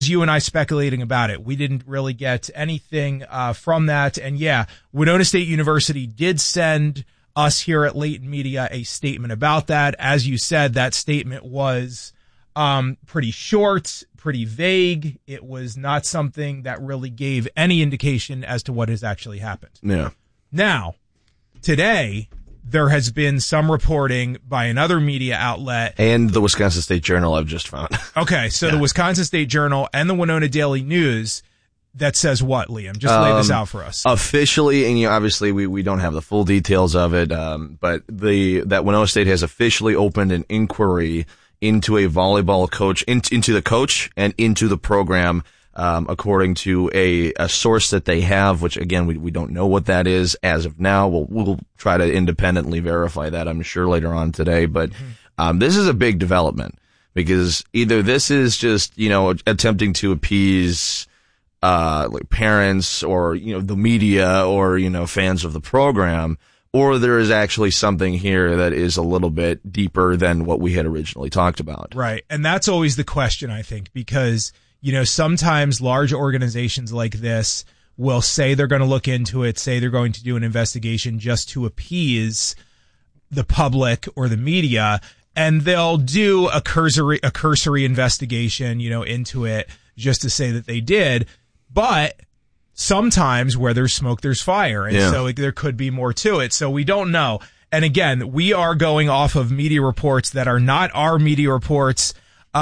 you and I speculating about it. We didn't really get anything from that. And yeah, Winona State University did send us here at Leighton Media a statement about that. As you said, that statement was pretty short, pretty vague. It was not something that really gave any indication as to what has actually happened. Yeah. Now, today, there has been some reporting by another media outlet. And the Wisconsin State Journal, I've just found. Okay, so the Wisconsin State Journal and the Winona Daily News, that says what, Liam? Just lay this out for us. Officially, and obviously we don't have the full details of it, but that Winona State has officially opened an inquiry into a volleyball coach, into the coach and into the program, according to a source that they have, which again, we don't know what that is as of now. We'll try to independently verify that, I'm sure, later on today. But, this is a big development because either this is just, attempting to appease, like parents or, the media or, fans of the program, or there is actually something here that is a little bit deeper than what we had originally talked about. Right. And that's always the question, I think, because sometimes large organizations like this will say they're going to look into it, say they're going to do an investigation just to appease the public or the media, and they'll do a cursory investigation, into it just to say that they did. But sometimes where there's smoke, there's fire. And so there could be more to it. So we don't know. And again, we are going off of media reports that are not our media reports.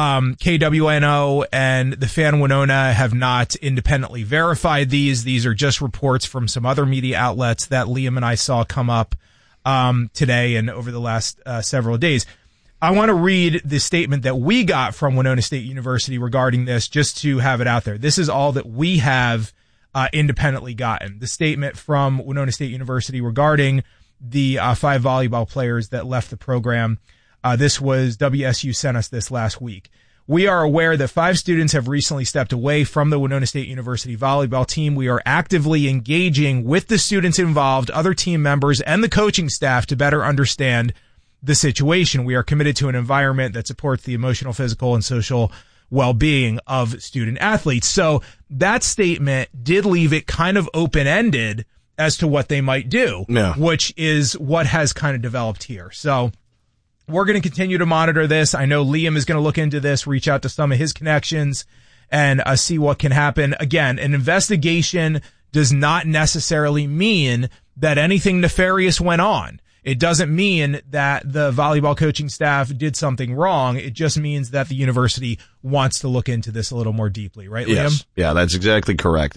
KWNO and the Fan Winona have not independently verified these. These are just reports from some other media outlets that Liam and I saw come up today and over the last several days. I want to read the statement that we got from Winona State University regarding this, just to have it out there. This is all that we have independently gotten. The statement from Winona State University regarding the 5 volleyball players that left the program. This was WSU sent us this last week. We are aware that 5 students have recently stepped away from the Winona State University volleyball team. We are actively engaging with the students involved, other team members, and the coaching staff to better understand the situation. We are committed to an environment that supports the emotional, physical, and social well-being of student athletes. So that statement did leave it kind of open-ended as to what they might do, which is what has kind of developed here. So we're going to continue to monitor this. I know Liam is going to look into this, reach out to some of his connections, and see what can happen. Again, an investigation does not necessarily mean that anything nefarious went on. It doesn't mean that the volleyball coaching staff did something wrong. It just means that the university wants to look into this a little more deeply, right, Liam? Yes. Yeah, that's exactly correct.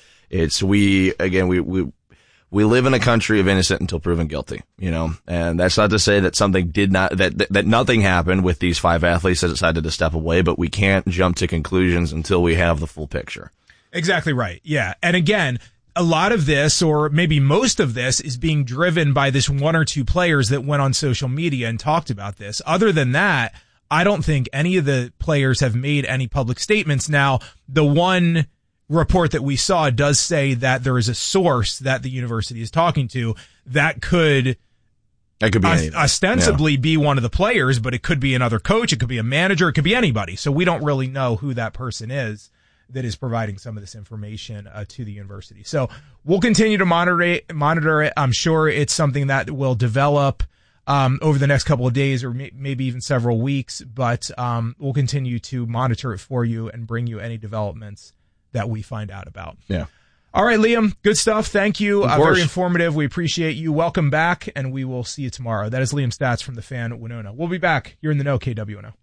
We live in a country of innocent until proven guilty, and that's not to say that something that nothing happened with these 5 athletes that decided to step away, but we can't jump to conclusions until we have the full picture. Exactly right. Yeah. And again, a lot of this, or maybe most of this, is being driven by this 1 or 2 players that went on social media and talked about this. Other than that, I don't think any of the players have made any public statements. Now, the one report that we saw does say that there is a source that the university is talking to that could ostensibly be one of the players, but it could be another coach, it could be a manager, it could be anybody. So we don't really know who that person is that is providing some of this information to the university. So we'll continue to monitor it. I'm sure it's something that will develop over the next couple of days or maybe even several weeks, but we'll continue to monitor it for you and bring you any developments that we find out about. Yeah. All right, Liam, good stuff. Thank you. Very informative. We appreciate you. Welcome back, and we will see you tomorrow. That is Liam Stats from the Fan Winona. We'll be back. You're in the know, KWNO.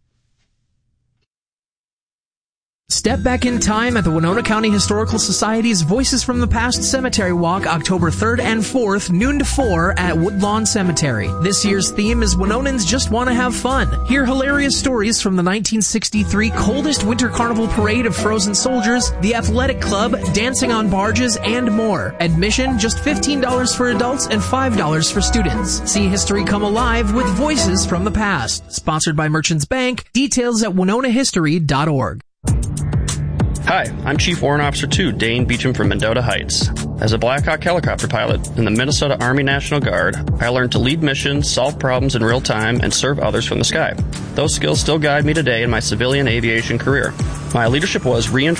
Step back in time at the Winona County Historical Society's Voices from the Past Cemetery Walk, October 3rd and 4th, noon to 4 at Woodlawn Cemetery. This year's theme is Winonans Just Want to Have Fun. Hear hilarious stories from the 1963 coldest winter carnival parade of frozen soldiers, the athletic club, dancing on barges, and more. Admission just $15 for adults and $5 for students. See history come alive with Voices from the Past. Sponsored by Merchants Bank. Details at winonahistory.org. Hi, I'm Chief Warrant Officer 2, Dane Beecham from Mendota Heights. As a Black Hawk helicopter pilot in the Minnesota Army National Guard, I learned to lead missions, solve problems in real time, and serve others from the sky. Those skills still guide me today in my civilian aviation career. My leadership was reinforced